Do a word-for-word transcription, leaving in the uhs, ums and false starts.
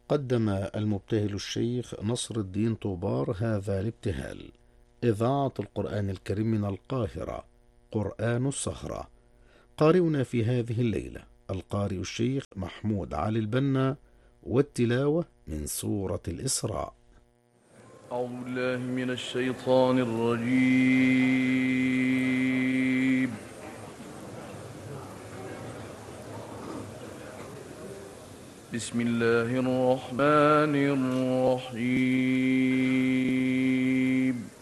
قدم المبتهل الشيخ نصر الدين طوبار هذا الابتهال. إذاعة القرآن الكريم من القاهرة، قرآن السهرة. قارئنا في هذه الليلة القارئ الشيخ محمود علي البنا، والتلاوة من سورة الإسراء. أعوذ بالله من الشيطان الرجيم. بسم الله الرحمن الرحيم.